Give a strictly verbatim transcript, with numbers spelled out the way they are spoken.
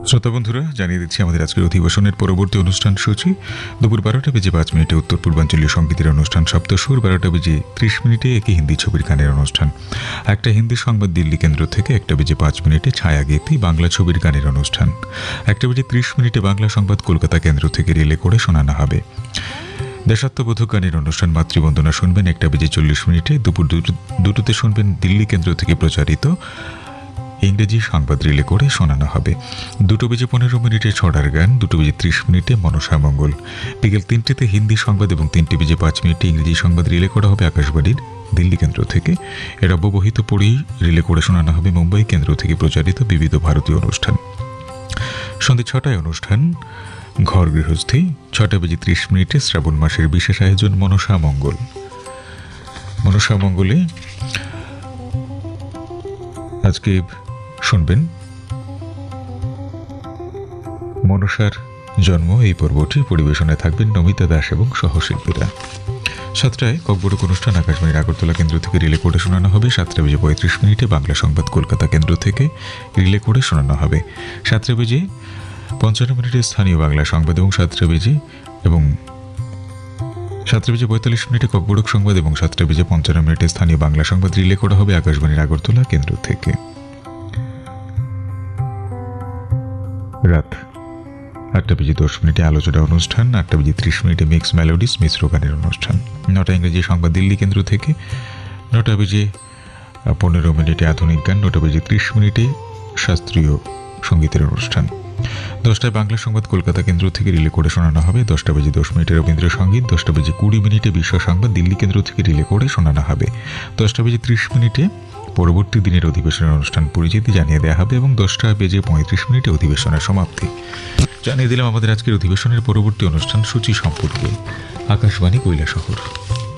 শ্রোতা বন্ধুরা, জানিয়ে দিচ্ছি আমাদের আজকের অধিবেশনের পরবর্তী অনুষ্ঠান সূচি। দুপুর বারোটা বেজে পাঁচ মিনিটে উত্তর পূর্বাঞ্চলীয় সঙ্গীতের অনুষ্ঠান সপ্তসুর, বারোটা বেজে ত্রিশ মিনিটে একই হিন্দি ছবির গানের অনুষ্ঠান, একটা হিন্দি সংবাদ দিল্লি কেন্দ্র থেকে, একটা বেজে পাঁচ মিনিটে ছায়া গীতি বাংলা ছবির গানের অনুষ্ঠান, একটা বেজে ত্রিশ মিনিটে বাংলা সংবাদ কলকাতা কেন্দ্র থেকে রিলে করে শোনানো হবে। দেশাত্মবোধক গানের অনুষ্ঠান মাতৃবন্দনা শুনবেন একটা বেজে চল্লিশ মিনিটে। দুপুর দুটোতে শুনবেন দিল্লি কেন্দ্র থেকে প্রচারিত ইংরেজি সংবাদ রিলে করে শোনানো হবে। দুটো বেজে পনেরো মিনিটে ছড়ার গান, দুটো বেজে ত্রিশ মিনিটে মনসা মঙ্গল। বিকেল তিনটেতে হিন্দি সংবাদ এবং তিনটে বেজে পাঁচ মিনিটে ইংরেজি সংবাদ রিলে করা হবে আকাশবাণীর দিল্লি কেন্দ্র থেকে। এর অব্যবহিত পড়েই রিলে করে শোনানো হবে মুম্বাই কেন্দ্র থেকে প্রচারিত বিবিধ ভারতীয় অনুষ্ঠান। সন্ধ্যে ছটায় অনুষ্ঠান ঘর গৃহস্থী, ছটা বেজে ত্রিশ মিনিটে শ্রাবণ মাসের বিশেষ আয়োজন মনসা মঙ্গল। মনসা মঙ্গলে আজকে শুনবেন মনসার জন্ম, এই পর্বটি পরিবেশনায় থাকবেন নমিতা দাস এবং সহশিল্পীরা। সাতটায় ককবরক অনুষ্ঠান আকাশবাণীর আগরতলা কেন্দ্র থেকে রিলে করে শোনানো হবে। সাতটা বেজে পঁয়ত্রিশ মিনিটে বাংলা সংবাদ কলকাতা কেন্দ্র থেকে রিলে করে শোনানো হবে। সাতটা বেজে পঞ্চান্ন মিনিটে স্থানীয় বাংলা সংবাদ এবং সাতটা বেজে এবং সাতটা বেজে পঁয়তাল্লিশ মিনিটে ককবরক সংবাদ এবং সাতটা বেজে পঞ্চান্ন মিনিটে স্থানীয় বাংলা সংবাদ রিলে করা হবে আকাশবাণীর আগরতলা কেন্দ্র থেকে। রাত আটটা বেজে দশ মিনিটে আলোচনা অনুষ্ঠান, আটটা বেজে ত্রিশ মিনিটে মিক্স মেলোডিস মিশ্র গানের অনুষ্ঠান, নটা ইংরেজি সংবাদ দিল্লি কেন্দ্র থেকে, নটা বেজে পনেরো মিনিটে আধুনিক গান, নটা বেজে ত্রিশ মিনিটে শাস্ত্রীয় সঙ্গীতের অনুষ্ঠান, দশটায় বাংলা সংবাদ কলকাতা কেন্দ্র থেকে রিলে করে শোনানো হবে। দশটা বেজে দশ মিনিটে রবীন্দ্রসঙ্গীত, দশটা বেজে কুড়ি মিনিটে বিশ্ব সংবাদ দিল্লি কেন্দ্র থেকে রিলে করে শোনানো হবে। দশটা বেজে ত্রিশ মিনিটে পরবর্তী দিনের অধিবেশনের অনুষ্ঠান পরিচিতি জানিয়ে দেওয়া হবে এবং দশটা বেজে পঁয়ত্রিশ মিনিটে অধিবেশনের সমাপ্তি। জানিয়ে দিলাম আমাদের আজকের অধিবেশনের পরবর্তী অনুষ্ঠান সূচি সম্পর্কে। আকাশবাণী কৈলাসহর।